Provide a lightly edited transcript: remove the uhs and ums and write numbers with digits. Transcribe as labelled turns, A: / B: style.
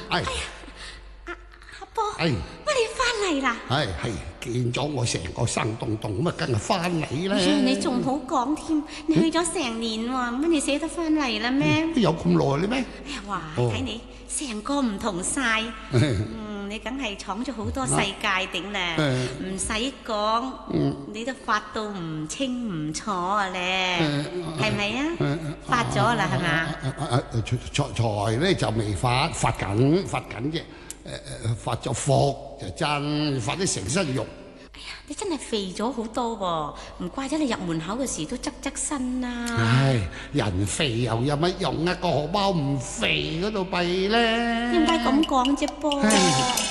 A: 哎呀，
B: 阿波，乜你翻嚟啦？
A: 係見咗我成個生動動咁啊，梗係翻嚟啦。
B: 你仲好講添，你去咗成年喎，乜你捨得翻嚟啦咩？
A: 有咁耐咧咩？
B: 哎呀，哇！睇你成個唔同晒，你梗係闖咗好多世界頂咧，唔使講，你都發到唔清唔楚啊咧，係咪啊？發咗啦係嘛？
A: 財咧就未發緊啫。發咗福就真，發啲成身肉。
B: 哎呀，你真係肥咗好多喎，唔怪得你入門口嘅時都側身啦。
A: 唉，人肥又有乜用啊？個荷包唔肥嗰度弊咧。
B: 點解咁講啫噃？